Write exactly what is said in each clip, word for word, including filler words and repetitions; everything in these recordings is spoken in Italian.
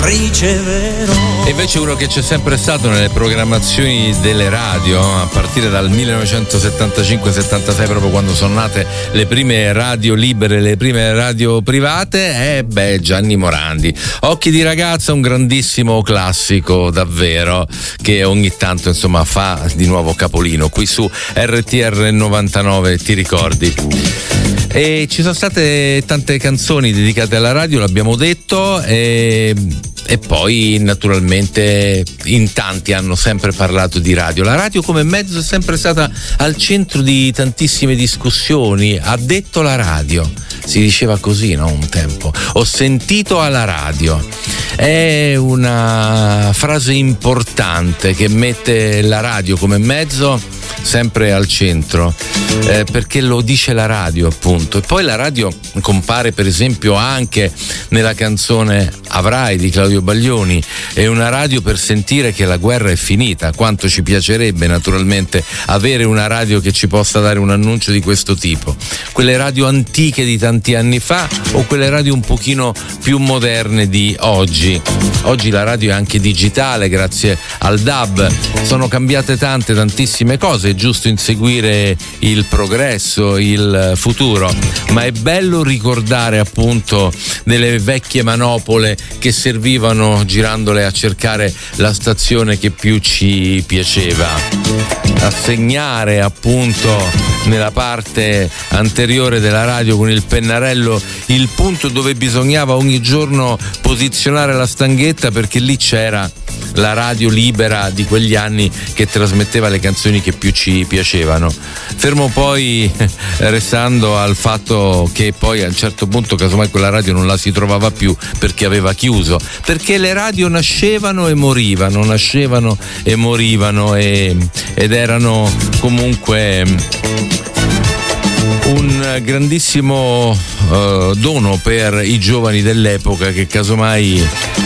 riceverò. E invece uno che c'è sempre stato nelle programmazioni delle radio a partire dal millenovecentosettantacinque settantasei, proprio quando sono nate le prime radio libere, le prime radio private, è beh Gianni Morandi. Occhi di ragazza, un grandissimo classico davvero, che ogni tanto insomma fa di nuovo capolino qui su R T R novantanove, ti ricordi? E ci sono state tante canzoni dedicate alla radio, l'abbiamo detto, e, e poi naturalmente in tanti hanno sempre parlato di radio. La radio come mezzo è sempre stata al centro di tantissime discussioni. Ha detto la radio, si diceva così, no? Un tempo. Ho sentito alla radio. È una frase importante che mette la radio come mezzo sempre al centro, eh, perché lo dice la radio, appunto. E poi la radio compare per esempio anche nella canzone Avrai di Claudio Baglioni. È una radio per sentire che la guerra è finita. Quanto ci piacerebbe naturalmente avere una radio che ci possa dare un annuncio di questo tipo. Quelle radio antiche di tanti anni fa o quelle radio un pochino più moderne di oggi. Oggi la radio è anche digitale grazie al D A B. Sono cambiate tante, tantissime cose. È giusto inseguire il progresso, il futuro, ma è bello ricordare appunto delle vecchie manopole che servivano girandole a cercare la stazione che più ci piaceva, assegnare appunto nella parte anteriore della radio con il pennarello il punto dove bisognava ogni giorno posizionare la stanghetta, perché lì c'era la radio libera di quegli anni che trasmetteva le canzoni che più ci piacevano. Fermo poi restando al fatto che poi a un certo punto casomai quella radio non la si trovava più perché aveva chiuso, perché le radio nascevano e morivano, nascevano e morivano e, ed erano comunque un grandissimo uh, dono per i giovani dell'epoca che casomai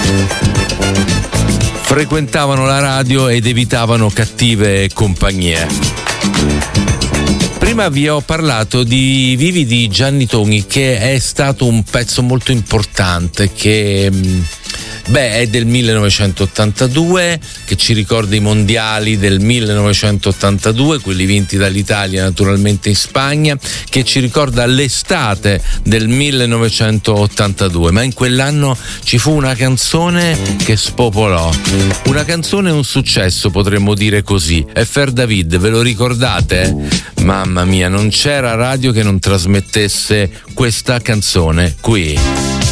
frequentavano la radio ed evitavano cattive compagnie. Prima vi ho parlato di Vivi di Gianni Togni, che è stato un pezzo molto importante che beh è del millenovecentottantadue, che ci ricorda i mondiali del millenovecentottantadue, quelli vinti dall'Italia naturalmente in Spagna, che ci ricorda l'estate del millenovecentottantadue, ma in quell'anno ci fu una canzone che spopolò, una canzone un successo, potremmo dire così. È Fer David, ve lo ricordate? Mamma mia, non c'era radio che non trasmettesse questa canzone qui.